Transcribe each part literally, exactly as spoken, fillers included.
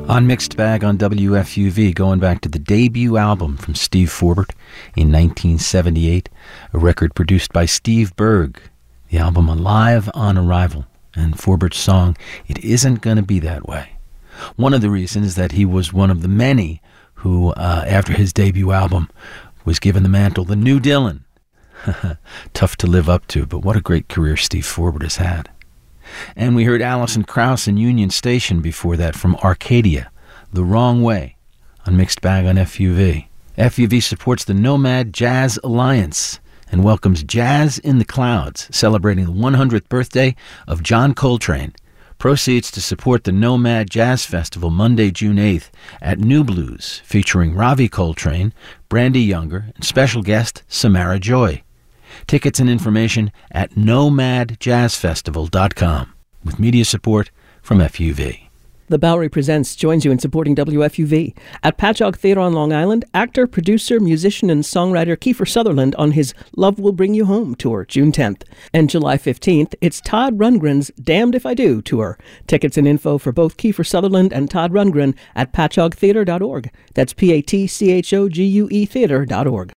On Mixed Bag on W F U V, going back to the debut album from Steve Forbert in nineteen seventy-eight, a record produced by Steve Berg, the album Alive on Arrival, and Forbert's song, It Isn't Gonna Be That Way. One of the reasons that he was one of the many who, uh, after his debut album, was given the mantle, the New Dylan. Tough to live up to, but what a great career Steve Forbert has had. And we heard Alison Krauss and Union Station before that from Arcadia, The Wrong Way, on Mixed Bag on F U V. F U V supports the Nomad Jazz Alliance and welcomes Jazz in the Clouds, celebrating the one hundredth birthday of John Coltrane. Proceeds to support the Nomad Jazz Festival Monday, June eighth at New Blues, featuring Ravi Coltrane, Brandy Younger, and special guest Samara Joy. Tickets and information at nomad jazz festival dot com, with media support from F U V. The Bowery Presents joins you in supporting W F U V. At Patchogue Theatre on Long Island, actor, producer, musician, and songwriter Kiefer Sutherland on his Love Will Bring You Home tour, June tenth. And July fifteenth, it's Todd Rundgren's Damned If I Do tour. Tickets and info for both Kiefer Sutherland and Todd Rundgren at patchogue theatre dot org. That's P A T C H O G U E theater dot org.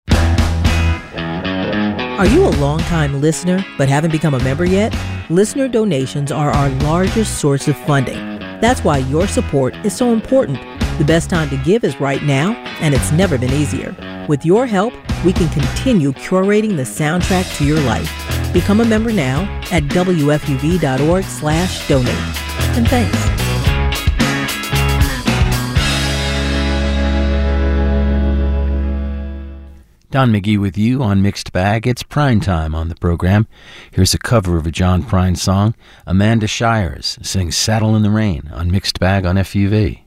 Are you a long-time listener but haven't become a member yet? Listener donations are our largest source of funding. That's why your support is so important. The best time to give is right now, and it's never been easier. With your help, we can continue curating the soundtrack to your life. Become a member now at W F U V dot org slash donate. And thanks. Don McGee with you on Mixed Bag. It's prime time on the program. Here's a cover of a John Prine song. Amanda Shires sings Saddle in the Rain on Mixed Bag on F U V.